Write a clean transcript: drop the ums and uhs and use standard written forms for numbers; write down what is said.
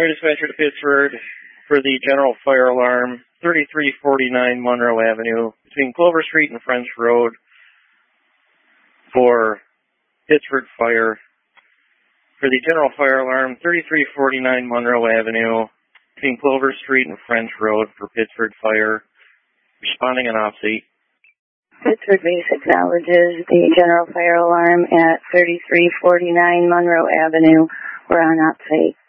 Fire dispatcher to Pittsford for the general fire alarm, 3349 Monroe Avenue, between Clover Street and French Road for Pittsford Fire. For the general fire alarm, 3349 Monroe Avenue, between Clover Street and French Road for Pittsford Fire. Responding on off-seat. Pittsford Base acknowledges the general fire alarm at 3349 Monroe Avenue. We're on off-site.